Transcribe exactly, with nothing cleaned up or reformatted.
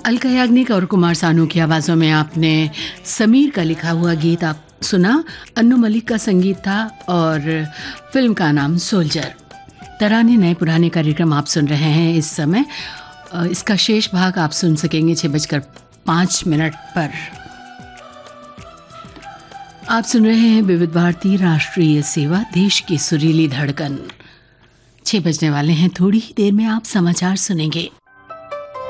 अलका याग्निक और कुमार सानू की आवाज़ों में आपने समीर का लिखा हुआ गीत आप सुना। अन्नू मलिक का संगीत था और फिल्म का नाम सोल्जर। तराने नए पुराने कार्यक्रम आप सुन रहे हैं इस समय। इसका शेष भाग आप सुन सकेंगे छः बजकर पाँच मिनट पर। आप सुन रहे हैं विविध भारती राष्ट्रीय सेवा, देश की सुरीली धड़कन। छः बजने वाले हैं, थोड़ी ही देर में आप समाचार सुनेंगे।